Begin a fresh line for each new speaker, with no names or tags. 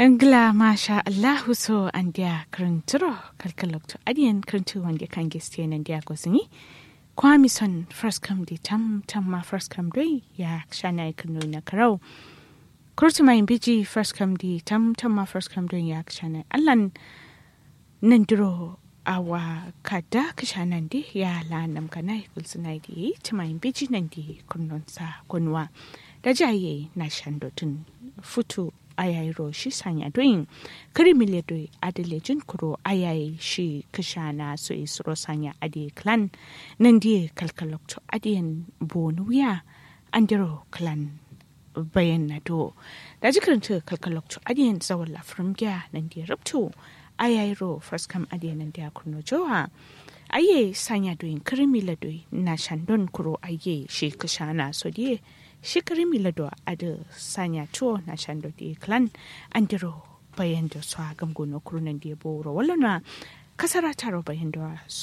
Angla masha Allahu so andia krinturo kalkalokto adian krintu wande kangestian andia gosini kwami son first come di tam ma first come doi ya shana ikunu na karau kurtu mai biji first come di tam ma first come doi ya shana allan nandiro awa kada kishanan di ya la nam kanai kulsunai di tamai biji nandi kunnonsa kunwa da jaye na shandotun futu ayairo shi sanya doyin kirimile doi adalejin kuro ayayi shi kishana so isro sanya adi clan nandi kalkalokto adiyan bonuya andiro clan bayan na do da jikirinta kalkalokto adiyan zawon lafram gya nandi rubto ayairo first come adiyan nandi akurno jowa aye sanya doyin kirimile doi na shandon kuro aye shi kishana so die shikari milado ada sanya tuo na shando di clan andiro bayan da su gamgono kurunan di boro wala na kasara taro bayan da